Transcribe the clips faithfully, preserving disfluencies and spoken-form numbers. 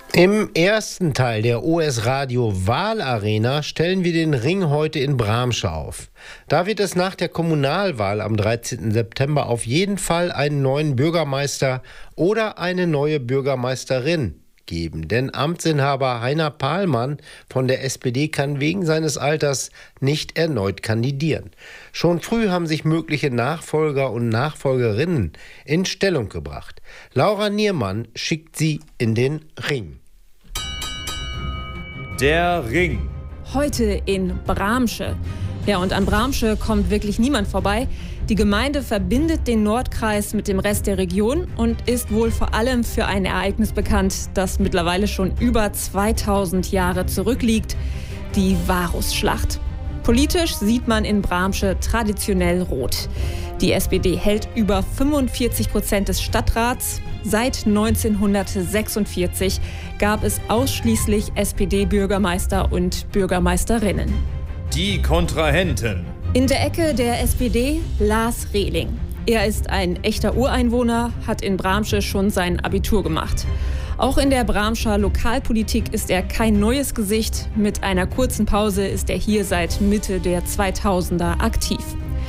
Im ersten Teil der O S Radio Wahlarena stellen wir den Ring heute in Bramsche auf. Da wird es nach der Kommunalwahl am dreizehnten September auf jeden Fall einen neuen Bürgermeister oder eine neue Bürgermeisterin geben. Denn Amtsinhaber Heiner Pahlmann von der S P D kann wegen seines Alters nicht erneut kandidieren. Schon früh haben sich mögliche Nachfolger und Nachfolgerinnen in Stellung gebracht. Laura Niermann schickt sie in den Ring. Der Ring. Heute in Bramsche. Ja, und an Bramsche kommt wirklich niemand vorbei. Die Gemeinde verbindet den Nordkreis mit dem Rest der Region und ist wohl vor allem für ein Ereignis bekannt, das mittlerweile schon über zweitausend Jahre zurückliegt: die Varusschlacht. Politisch sieht man in Bramsche traditionell rot. Die S P D hält über fünfundvierzig Prozent des Stadtrats. Seit neunzehnhundertsechsundvierzig gab es ausschließlich S P D-Bürgermeister und Bürgermeisterinnen. Die Kontrahenten. In der Ecke der S P D Lars Rehling. Er ist ein echter Ureinwohner, hat in Bramsche schon sein Abitur gemacht. Auch in der Bramscher Lokalpolitik ist er kein neues Gesicht. Mit einer kurzen Pause ist er hier seit Mitte der zweitausender aktiv.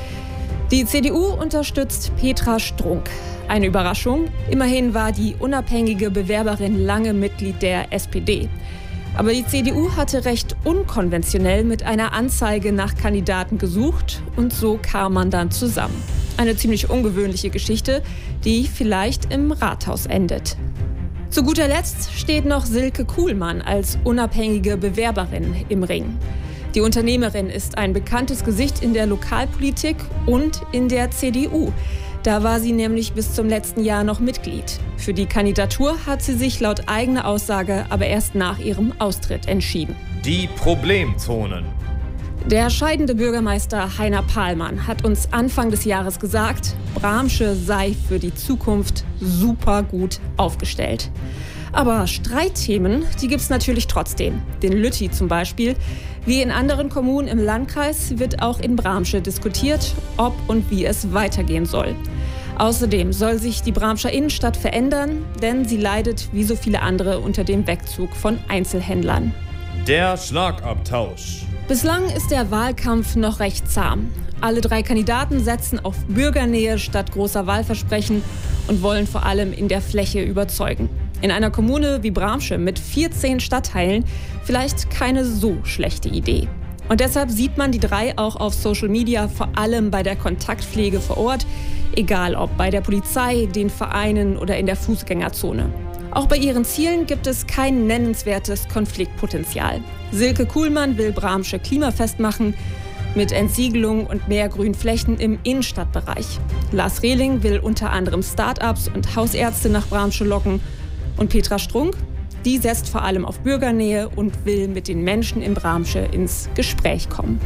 Die C D U unterstützt Petra Strunk. Eine Überraschung. Immerhin war die unabhängige Bewerberin lange Mitglied der S P D. Aber die C D U hatte recht unkonventionell mit einer Anzeige nach Kandidaten gesucht und so kam man dann zusammen. Eine ziemlich ungewöhnliche Geschichte, die vielleicht im Rathaus endet. Zu guter Letzt steht noch Silke Kuhlmann als unabhängige Bewerberin im Ring. Die Unternehmerin ist ein bekanntes Gesicht in der Lokalpolitik und in der C D U. Da war sie nämlich bis zum letzten Jahr noch Mitglied. Für die Kandidatur hat sie sich laut eigener Aussage aber erst nach ihrem Austritt entschieden. Die Problemzonen. Der scheidende Bürgermeister Heiner Pahlmann hat uns Anfang des Jahres gesagt, Bramsche sei für die Zukunft super gut aufgestellt. Aber Streitthemen, die gibt es natürlich trotzdem. Den Lütti zum Beispiel. Wie in anderen Kommunen im Landkreis wird auch in Bramsche diskutiert, ob und wie es weitergehen soll. Außerdem soll sich die Bramscher Innenstadt verändern, denn sie leidet wie so viele andere unter dem Wegzug von Einzelhändlern. Der Schlagabtausch. Bislang ist der Wahlkampf noch recht zahm. Alle drei Kandidaten setzen auf Bürgernähe statt großer Wahlversprechen und wollen vor allem in der Fläche überzeugen. In einer Kommune wie Bramsche mit vierzehn Stadtteilen vielleicht keine so schlechte Idee. Und deshalb sieht man die drei auch auf Social Media, vor allem bei der Kontaktpflege vor Ort, egal ob bei der Polizei, den Vereinen oder in der Fußgängerzone. Auch bei ihren Zielen gibt es kein nennenswertes Konfliktpotenzial. Silke Kuhlmann will Bramsche klimafest machen, mit Entsiegelung und mehr Grünflächen im Innenstadtbereich. Lars Rehling will unter anderem Start-ups und Hausärzte nach Bramsche locken. Und Petra Strunk, die setzt vor allem auf Bürgernähe und will mit den Menschen in Bramsche ins Gespräch kommen.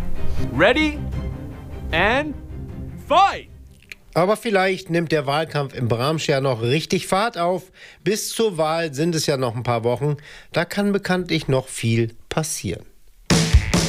Ready and fight! Aber vielleicht nimmt der Wahlkampf in Bramsche ja noch richtig Fahrt auf. Bis zur Wahl sind es ja noch ein paar Wochen. Da kann bekanntlich noch viel passieren.